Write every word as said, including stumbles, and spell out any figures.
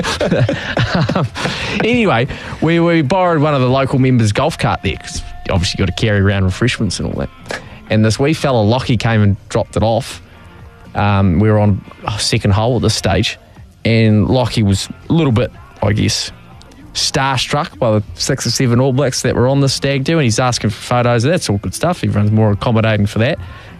um, anyway, we, we borrowed one of the local members' golf cart there because obviously got to carry around refreshments and all that. And this wee fella, Lockie, came and dropped it off. Um, we were on a second hole at this stage, and Lockie was a little bit, I guess, starstruck by the six or seven All Blacks that were on the stag do, and he's asking for photos. That's all good stuff. Everyone's more accommodating for that.